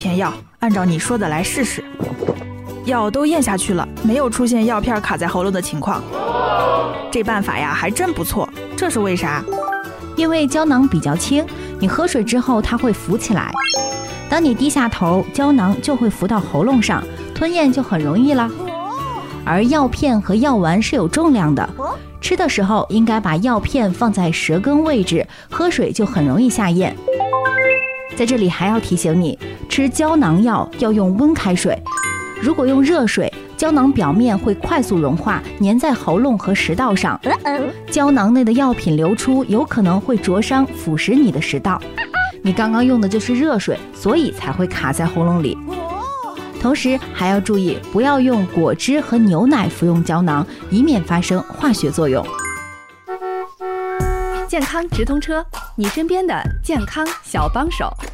片药，按照你说的来试试。药都咽下去了，没有出现药片卡在喉咙的情况。这办法呀还真不错，这是为啥？ 因为胶囊比较轻，你喝水之后它会浮起来，当你低下头，胶囊就会浮到喉咙上，吞咽就很容易了。而药片和药丸是有重量的，吃的时候应该把药片放在舌根位置，喝水就很容易下咽。在这里还要提醒你，吃胶囊药要用温开水，如果用热水，胶囊表面会快速融化，粘在喉咙和食道上，胶囊内的药品流出有可能会灼伤腐蚀你的食道。你刚刚用的就是热水，所以才会卡在喉咙里。同时还要注意，不要用果汁和牛奶服用胶囊，以免发生化学作用。 健康直通车，你身边的健康小帮手。